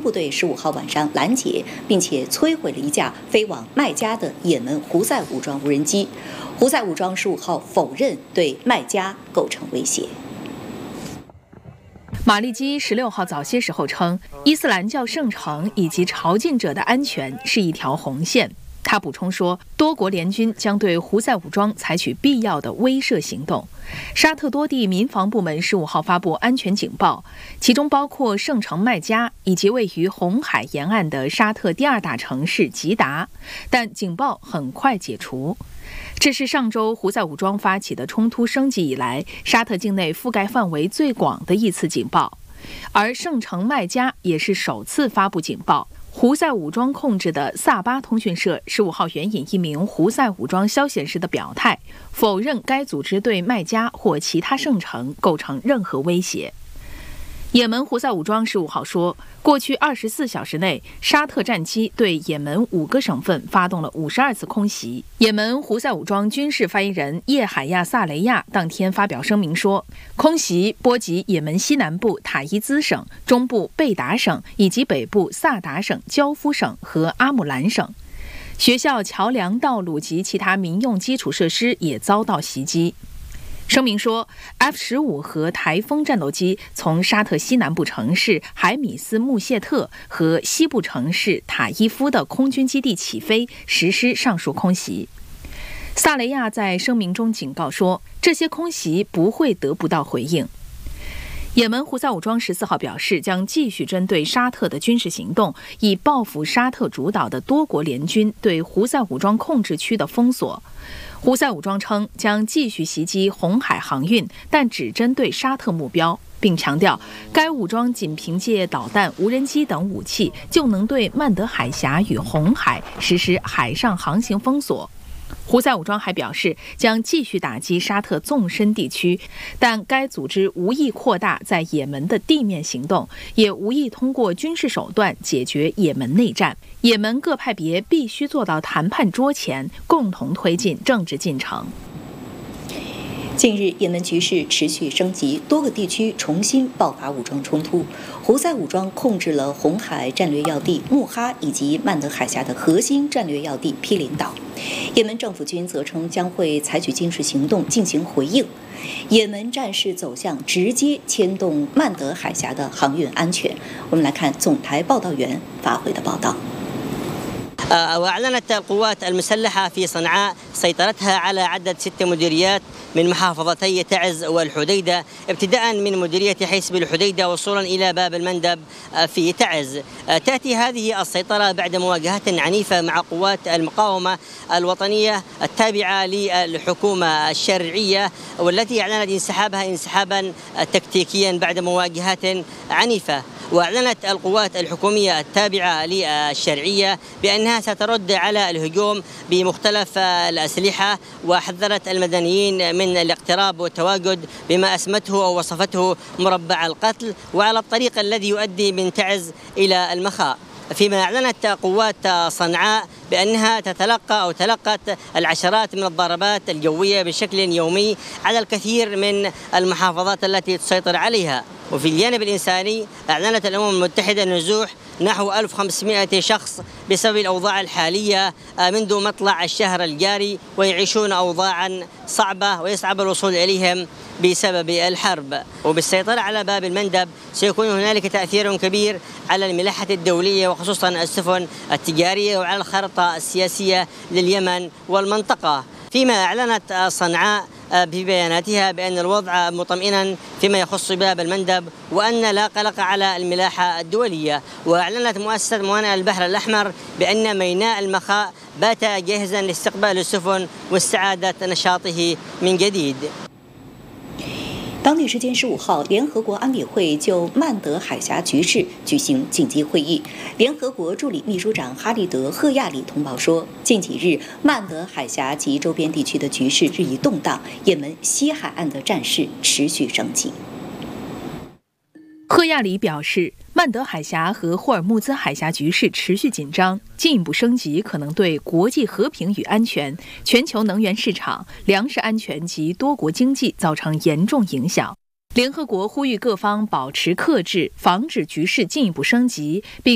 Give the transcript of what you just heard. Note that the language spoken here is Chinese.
部队15号晚上拦截，并且摧毁了一架飞往麦加的也门胡塞武装无人机。胡塞武装15号否认对麦加构成威胁。 马利基16号早些时候称，伊斯兰教圣城以及朝觐者的安全是一条红线。他补充说，多国联军将对胡塞武装采取必要的威慑行动。沙特多地民防部门15号发布安全警报，其中包括圣城麦加以及位于红海沿岸的沙特第2大城市吉达，但警报很快解除。这是上周胡塞武装发起的冲突升级以来，沙特境内覆盖范围最广的一次警报，而圣城麦加也是首次发布警报。胡塞武装控制的萨巴通讯社15号援引一名胡塞武装消息人士的表态，否认该组织对麦加或其他圣城构成任何威胁。也门胡塞武装15号说，过去24小时内，沙特战机对也门5个省份发动了52次空袭。也门胡塞武装军事发言人叶海亚·萨雷亚当天发表声明说，空袭波及也门西南部塔伊兹省、中部贝达省以及北部萨达省、焦夫省和阿姆兰省。学校、桥梁、道路及其他民用基础设施也遭到袭击。声明说 ，F-15和台风战斗机从沙特西南部城市海米斯穆谢特和西部城市塔伊夫的空军基地起飞，实施上述空袭。萨雷亚在声明中警告说，这些空袭不会得不到回应。也门胡塞武装14号表示，将继续针对沙特的军事行动，以报复沙特主导的多国联军对胡塞武装控制区的封锁。胡塞武装称将继续袭击红海航运，但只针对沙特目标，并强调该武装仅凭借导弹、无人机等武器就能对曼德海峡与红海实施海上航行封锁。胡塞武装还表示将继续打击沙特纵深地区，但该组织无意扩大在也门的地面行动，也无意通过军事手段解决也门内战。也门各派别必须坐到谈判桌前，共同推进政治进程。 近日，也门局势持续升级，多个地区重新爆发武装冲突。胡塞武装控制了红海战略要地穆哈以及曼德海峡的核心战略要地毗邻岛。也门政府军则称将会采取军事行动进行回应。也门战事走向直接牵动曼德海峡的航运安全。我们来看总台报道员发回的报道。 وأعلنت القوات المسلحة في صنعاء سيطرتها على عدد 6 مديريات من محافظتي تعز والحديدة، ابتداء من مديرية حسب الحديدة وصولا إلى باب المندب في تعز. تأتي هذه السيطرة بعد مواجهة عنيفة مع قوات المقاومة الوطنية التابعة للحكومة الشرعية، والتي أعلنت انسحابها انسحابا تكتيكيا بعد مواجهات عنيفة. وأعلنت القوات الحكومية التابعة للشرعية بأنها سترد على الهجوم بمختلف الأسلحة، وحذرت المدنيين من الاقتراب والتواجد بما أسمته أو وصفته مربع القتل، وعلى الطريق الذي يؤدي من تعز إلى المخاء. فيما أعلنت قوات صنعاء بأنها تلقت العشرات من الضربات الجوية بشكل يومي على الكثير من المحافظات التي تسيطر عليها. وفي الجانب الإنساني أعلنت الأمم المتحدة نزوح نحو 1500 شخص بسبب الأوضاع الحالية منذ مطلع الشهر الجاري، ويعيشون أوضاعا صعبة ويصعب الوصول إليهم بسبب الحرب. وبالسيطرة على باب المندب سيكون هنالك تأثير كبير على الملاحة الدولية وخصوصا السفن التجارية وعلى الخارطة السياسية لليمن والمنطقة. فيما أعلنت صنعاء في بياناتها بأن الوضع مطمئنا فيما يخص باب المندب، وأن لا قلق على الملاحة الدولية. وأعلنت مؤسسة موانئ البحر الأحمر بأن ميناء المخاء بات جاهزا لاستقبال السفن واستعادة نشاطه من جديد. 当地时间15号，联合国安理会就曼德海峡局势举行紧急会议。联合国助理秘书长哈利德·赫亚里通报说，近几日曼德海峡及周边地区的局势日益动荡，也门西海岸的战事持续升级。 赫亚里表示，曼德海峡和霍尔木兹海峡局势持续紧张，进一步升级可能对国际和平与安全、全球能源市场、粮食安全及多国经济造成严重影响。联合国呼吁各方保持克制，防止局势进一步升级，并